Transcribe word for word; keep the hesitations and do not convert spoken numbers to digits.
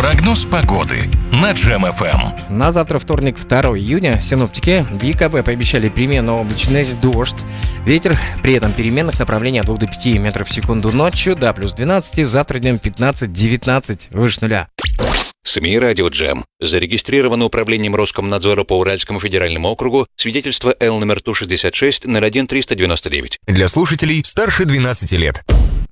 Прогноз погоды на Джем эф эм. На завтра, вторник, второго июня, синоптики в ЕКБ пообещали переменную облачность, дождь. Ветер при этом переменных направлений от двух до пяти метров в секунду ночью, до плюс двенадцать, завтра днем пятнадцать-девятнадцать, выше нуля. СМИ «Радио Джем». Зарегистрировано управлением Роскомнадзора по Уральскому федеральному округу свидетельство Л номер Ту шестьдесят шесть ноль один триста девяносто девять. Для слушателей старше двенадцати лет.